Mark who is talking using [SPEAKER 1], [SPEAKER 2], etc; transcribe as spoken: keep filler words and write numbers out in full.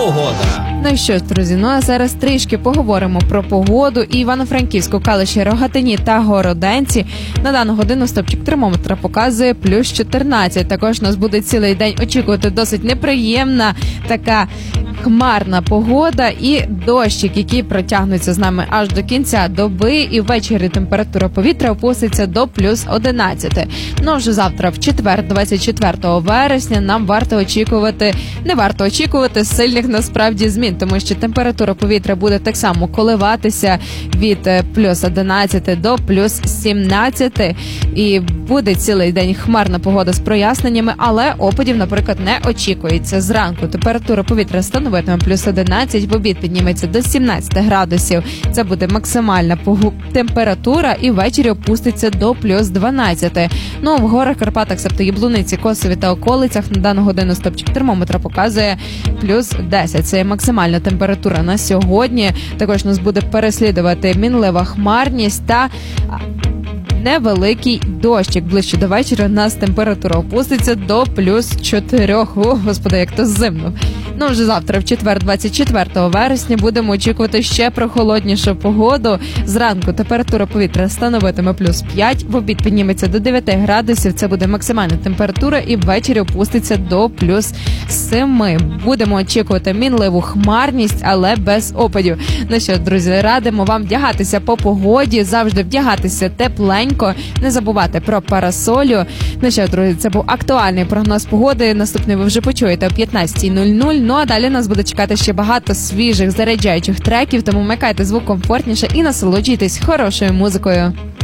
[SPEAKER 1] погода.
[SPEAKER 2] Ну і що ж, друзі, ну а зараз трішки поговоримо про погоду. І Івано-Франківську, Калиші, Рогатині та Городенці на дану годину стопчик термометра показує плюс чотирнадцять. Також нас буде цілий день очікувати досить неприємна така хмарна погода і дощик, який протягнеться з нами аж до кінця доби, і ввечері температура повітря опуститься до плюс одинадцять. Ну, вже завтра, в четвер, двадцять четвертого вересня, нам варто очікувати, не варто очікувати сильних насправді змін, тому що температура повітря буде так само коливатися від плюс одинадцять до плюс сімнадцять, і буде цілий день хмарна погода з проясненнями, але опадів, наприклад, не очікується. Зранку температура повітря становитиме плюс одинадцять, в обід підніметься до сімнадцять градусів. Це буде максимальна температура, і ввечері опуститься до плюс дванадцять. Ну, в горах, Карпатах, себто Яблуниці, Косові та околицях на дану годину стопчик термометра показує плюс десять. Це є максимальна температура на сьогодні. Також нас буде переслідувати мінлива хмарність та невеликий дощик. Ближче до вечора у нас температура опуститься до плюс чотирьох. О, господи, як то зимно. Ну, вже завтра, в четвер, двадцять четвертого вересня, будемо очікувати ще прохолоднішу погоду. Зранку температура повітря становитиме плюс п'ять, в обід підніметься до дев'ять градусів, це буде максимальна температура, і ввечері опуститься до плюс семи. Будемо очікувати мінливу хмарність, але без опадів. Ну що, друзі, радимо вам вдягатися по погоді, завжди вдягатися тепленько, не забувати про парасолю. Ну що, друзі, це був актуальний прогноз погоди. Наступний ви вже почуєте о п'ятнадцятій нуль нуль. Ну а далі нас буде чекати ще багато свіжих заряджаючих треків, тому вмикайте звук комфортніше і насолоджуйтесь хорошою музикою.